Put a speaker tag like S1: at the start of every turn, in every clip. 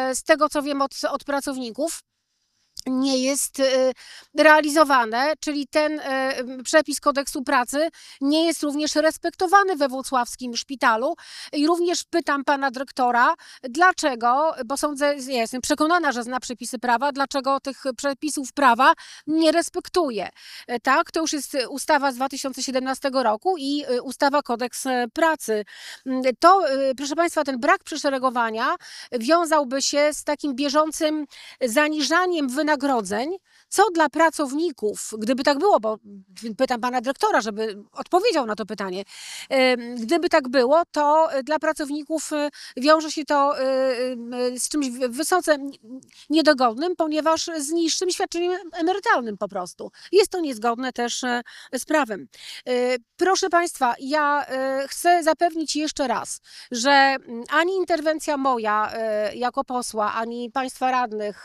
S1: z tego co wiem od pracowników, nie jest realizowane, czyli ten przepis kodeksu pracy nie jest również respektowany we włocławskim szpitalu. I również pytam pana dyrektora, dlaczego, bo ja jestem przekonana, że zna przepisy prawa, dlaczego tych przepisów prawa nie respektuje. Tak, to już jest ustawa z 2017 roku i ustawa kodeks pracy. To, proszę państwa, ten brak przeszeregowania wiązałby się z takim bieżącym zaniżaniem wynagrodzeń, co dla pracowników, gdyby tak było, bo pytam pana dyrektora, żeby odpowiedział na to pytanie, gdyby tak było, to dla pracowników wiąże się to z czymś wysoce niedogodnym, ponieważ z niższym świadczeniem emerytalnym po prostu. Jest to niezgodne też z prawem. Proszę państwa, ja chcę zapewnić jeszcze raz, że ani interwencja moja jako posła, ani państwa radnych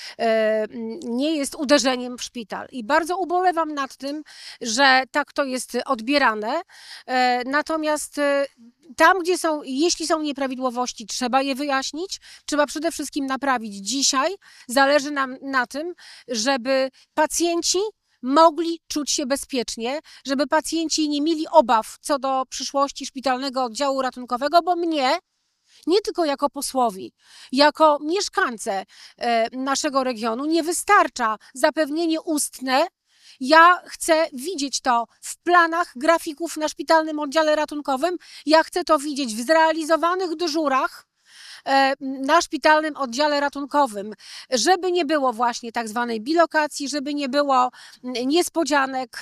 S1: nie jest uderzeniem w szpital. I bardzo ubolewam nad tym, że tak to jest odbierane. Natomiast tam, jeśli są nieprawidłowości, trzeba je wyjaśnić. Trzeba przede wszystkim naprawić dzisiaj. Zależy nam na tym, żeby pacjenci mogli czuć się bezpiecznie, żeby pacjenci nie mieli obaw co do przyszłości szpitalnego oddziału ratunkowego, bo mnie, nie tylko jako posłowi, jako mieszkance naszego regionu nie wystarcza zapewnienie ustne. Ja chcę widzieć to w planach grafików na szpitalnym oddziale ratunkowym. Ja chcę to widzieć w zrealizowanych dyżurach na szpitalnym oddziale ratunkowym, żeby nie było właśnie tak zwanej bilokacji, żeby nie było niespodzianek.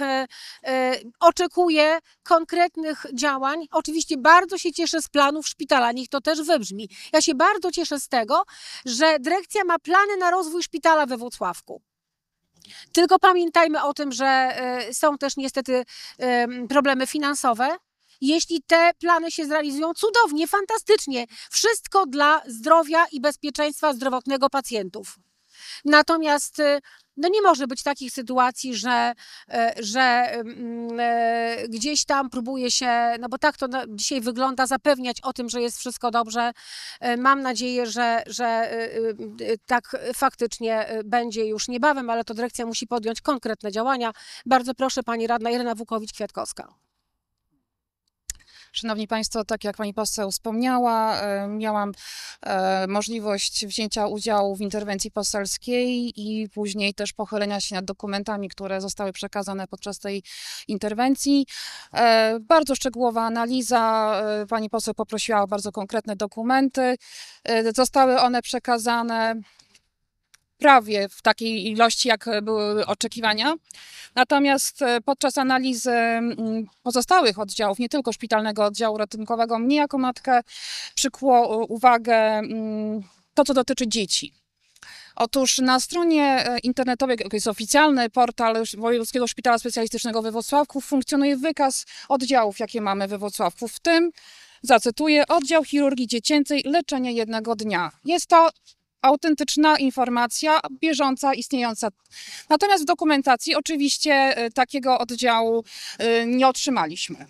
S1: Oczekuję konkretnych działań. Oczywiście bardzo się cieszę z planów szpitala, niech to też wybrzmi. Ja się bardzo cieszę z tego, że dyrekcja ma plany na rozwój szpitala we Włocławku. Tylko pamiętajmy o tym, że są też niestety problemy finansowe. Jeśli te plany się zrealizują, cudownie, fantastycznie. Wszystko dla zdrowia i bezpieczeństwa zdrowotnego pacjentów. Natomiast no nie może być takich sytuacji, że gdzieś tam próbuje się, no bo tak to dzisiaj wygląda, zapewniać o tym, że jest wszystko dobrze. Mam nadzieję, że tak faktycznie będzie już niebawem, ale to dyrekcja musi podjąć konkretne działania. Bardzo proszę, pani radna Irena Wukowicz-Kwiatkowska.
S2: Szanowni Państwo, tak jak Pani poseł wspomniała, miałam możliwość wzięcia udziału w interwencji poselskiej i później też pochylenia się nad dokumentami, które zostały przekazane podczas tej interwencji. Bardzo szczegółowa analiza, Pani poseł poprosiła o bardzo konkretne dokumenty. Zostały one przekazane prawie w takiej ilości, jak były oczekiwania. Natomiast podczas analizy pozostałych oddziałów, nie tylko szpitalnego oddziału ratunkowego, mnie jako matkę przykuło uwagę to, co dotyczy dzieci. Otóż na stronie internetowej, jak jest oficjalny portal Wojewódzkiego Szpitala Specjalistycznego we Włocławku, funkcjonuje wykaz oddziałów, jakie mamy we Włocławku, w tym, zacytuję, oddział chirurgii dziecięcej, leczenie jednego dnia. Jest to autentyczna informacja, bieżąca, istniejąca. Natomiast w dokumentacji oczywiście takiego oddziału nie otrzymaliśmy.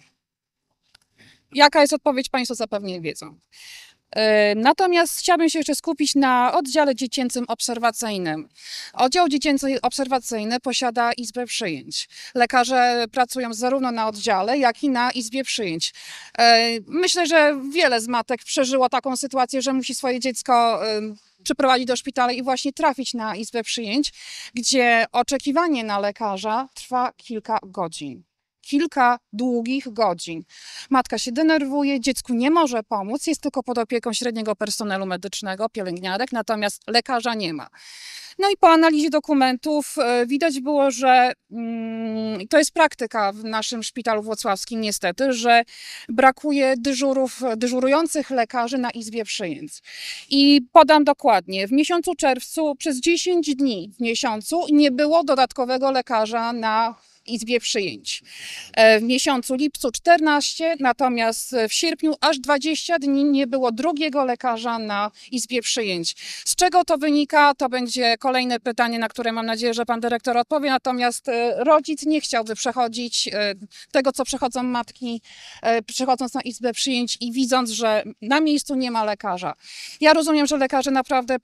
S2: Jaka jest odpowiedź, Państwo zapewne wiedzą. Natomiast chciałabym się jeszcze skupić na oddziale dziecięcym obserwacyjnym. Oddział dziecięcy obserwacyjny posiada izbę przyjęć. Lekarze pracują zarówno na oddziale, jak i na izbie przyjęć. Myślę, że wiele z matek przeżyło taką sytuację, że musi swoje dziecko przyprowadzić do szpitala i właśnie trafić na izbę przyjęć, gdzie oczekiwanie na lekarza trwa kilka godzin. Kilka długich godzin. Matka się denerwuje, dziecku nie może pomóc, jest tylko pod opieką średniego personelu medycznego, pielęgniarek, natomiast lekarza nie ma. No i po analizie dokumentów widać było, że to jest praktyka w naszym szpitalu włocławskim niestety, że brakuje dyżurujących lekarzy na izbie przyjęć. I podam dokładnie, w miesiącu czerwcu przez 10 dni w miesiącu nie było dodatkowego lekarza na izbie przyjęć. W miesiącu lipcu 14, natomiast w sierpniu aż 20 dni nie było drugiego lekarza na izbie przyjęć. Z czego to wynika? To będzie kolejne pytanie, na które mam nadzieję, że pan dyrektor odpowie. Natomiast rodzic nie chciałby przechodzić tego, co przechodzą matki, przychodząc na izbę przyjęć i widząc, że na miejscu nie ma lekarza. Ja rozumiem, że lekarze naprawdę